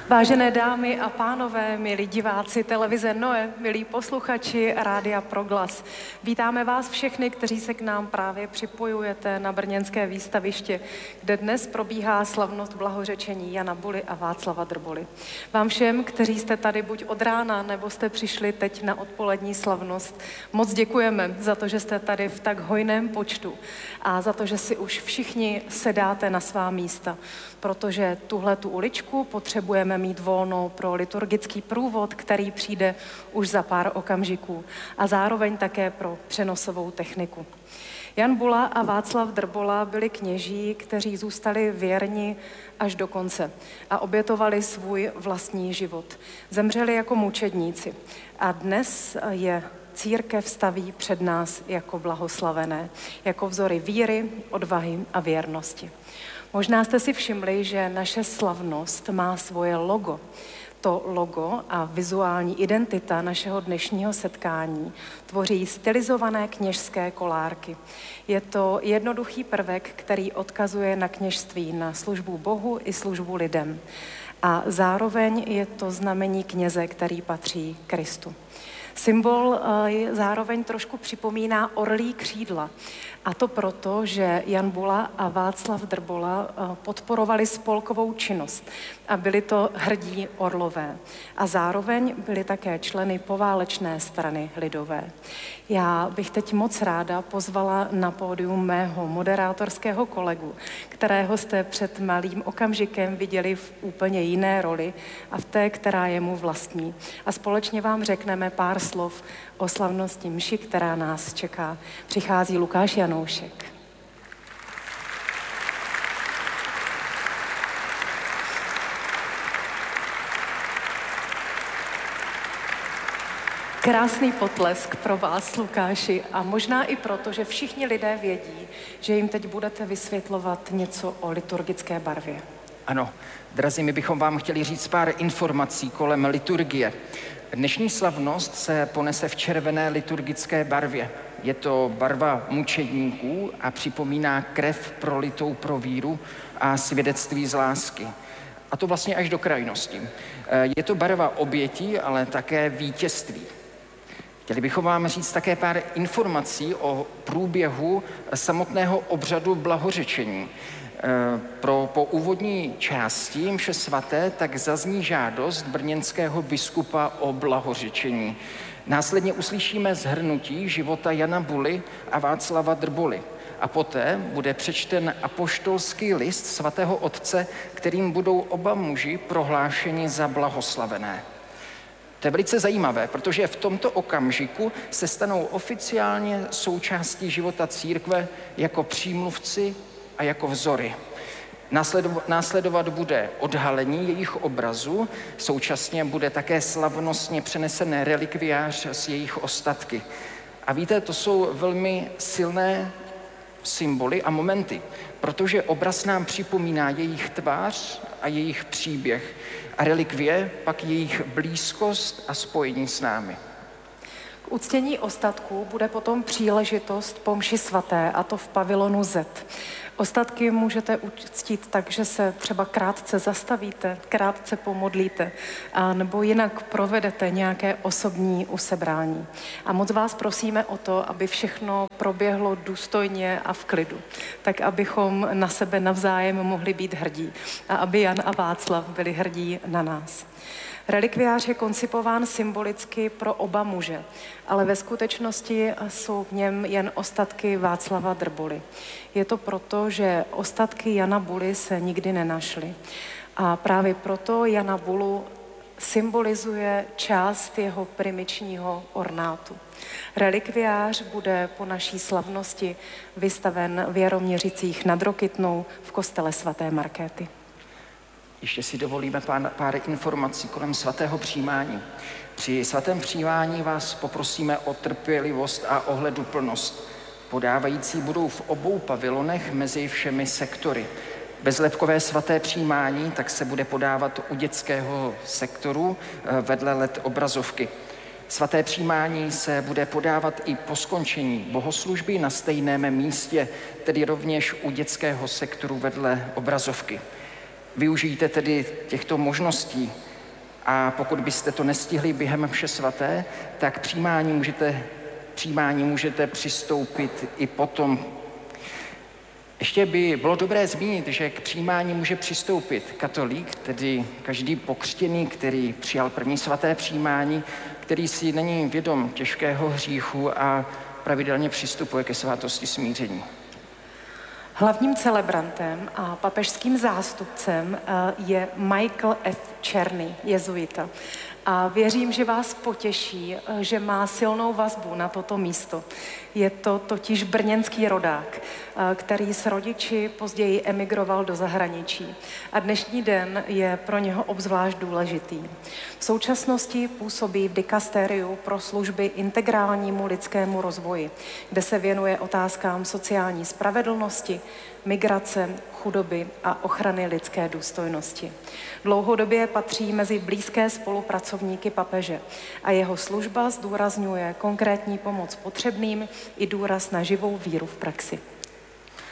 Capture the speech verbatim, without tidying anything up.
Vážené dámy a pánové, milí diváci televize Noe, milí posluchači Rádia Proglas, vítáme vás všechny, kteří se k nám právě připojujete na brněnské výstaviště, kde dnes probíhá slavnost blahořečení Jana Buly a Václava Drboly. Vám všem, kteří jste tady buď od rána, nebo jste přišli teď na odpolední slavnost, moc děkujeme za to, že jste tady v tak hojném počtu a za to, že si už všichni sedáte na svá místa, protože tuhle tu uličku potřebujeme mít volnou pro liturgický průvod, který přijde už za pár okamžiků a zároveň také pro přenosovou techniku. Jan Bula a Václav Drbola byli kněží, kteří zůstali věrni až do konce a obětovali svůj vlastní život. Zemřeli jako mučedníci a dnes je církev staví před nás jako blahoslavené, jako vzory víry, odvahy a věrnosti. Možná jste si všimli, že naše slavnost má svoje logo. To logo a vizuální identita našeho dnešního setkání tvoří stylizované kněžské kolárky. Je to jednoduchý prvek, který odkazuje na kněžství, na službu Bohu i službu lidem. A zároveň je to znamení kněze, který patří Kristu. Symbol zároveň trošku připomíná orlí křídla. A to proto, že Jan Bula a Václav Drbola podporovali spolkovou činnost a byli to hrdí orlové. A zároveň byli také členy poválečné strany lidové. Já bych teď moc ráda pozvala na pódium mého moderátorského kolegu, kterého jste před malým okamžikem viděli v úplně jiné roli a v té, která je mu vlastní. A společně vám řekneme pár slov o slavnostní mši, která nás čeká. Přichází Lukáš Janoušek. Krásný potlesk pro vás, Lukáši, a možná i proto, že všichni lidé vědí, že jim teď budete vysvětlovat něco o liturgické barvě. Ano, drazí, my bychom vám chtěli říct pár informací kolem liturgie. Dnešní slavnost se ponese v červené liturgické barvě. Je to barva mučedníků a připomíná krev prolitou pro víru a svědectví z lásky. A to vlastně až do krajnosti. Je to barva obětí, ale také vítězství. Chtěli bychom vám říct také pár informací o průběhu samotného obřadu blahořečení. Pro, po úvodní části mše svaté tak zazní žádost brněnského biskupa o blahořečení. Následně uslyšíme shrnutí života Jana Buly a Václava Drboly. A poté bude přečten apoštolský list svatého otce, kterým budou oba muži prohlášeni za blahoslavené. To je velice zajímavé, protože v tomto okamžiku se stanou oficiálně součástí života církve jako přímluvci a jako vzory. Následovat bude odhalení jejich obrazu, současně bude také slavnostně přenesené relikviář s jejich ostatky. A víte, to jsou velmi silné symboly a momenty, protože obraz nám připomíná jejich tvář a jejich příběh a relikvie pak jejich blízkost a spojení s námi. K uctění ostatků bude potom příležitost po mši svaté, a to v pavilonu Z. Ostatky můžete uctít tak, že se třeba krátce zastavíte, krátce pomodlíte, a nebo jinak provedete nějaké osobní usebrání. A moc vás prosíme o to, aby všechno proběhlo důstojně a v klidu, tak abychom na sebe navzájem mohli být hrdí a aby Jan a Václav byli hrdí na nás. Relikviář je koncipován symbolicky pro oba muže, ale ve skutečnosti jsou v něm jen ostatky Václava Drboly. Je to proto, že ostatky Jana Buly se nikdy nenašly. A právě proto Jana Bulu symbolizuje část jeho primičního ornátu. Relikviář bude po naší slavnosti vystaven v Jaroměřicích nad Rokytnou v kostele svaté Markéty. Ještě si dovolíme pár, pár informací kolem svatého přijímání. Při svatém přijímání vás poprosíme o trpělivost a ohleduplnost. Podávající budou v obou pavilonech mezi všemi sektory. Bezlepkové svaté přijímání tak se bude podávat u dětského sektoru vedle el é dé obrazovky. Svaté přijímání se bude podávat i po skončení bohoslužby na stejném místě, tedy rovněž u dětského sektoru vedle obrazovky. Využijte tedy těchto možností a pokud byste to nestihli během mše svaté, tak přijímání můžete, přijímání můžete přistoupit i potom. Ještě by bylo dobré zmínit, že k přijímání může přistoupit katolík, tedy každý pokřtěný, který přijal první svaté přijímání, který si není vědom těžkého hříchu a pravidelně přistupuje ke svátosti smíření. Hlavním celebrantem a papežským zástupcem je Michael F. Černý, jezuita. A věřím, že vás potěší, že má silnou vazbu na toto místo. Je to totiž brněnský rodák, který s rodiči později emigroval do zahraničí. A dnešní den je pro něho obzvlášť důležitý. V současnosti působí v dikastériu pro služby integrálnímu lidskému rozvoji, kde se věnuje otázkám sociální spravedlnosti, migrace, chudoby a ochrany lidské důstojnosti. Dlouhodobě patří mezi blízké spolupracovníky papeže a jeho služba zdůrazňuje konkrétní pomoc potřebným i důraz na živou víru v praxi.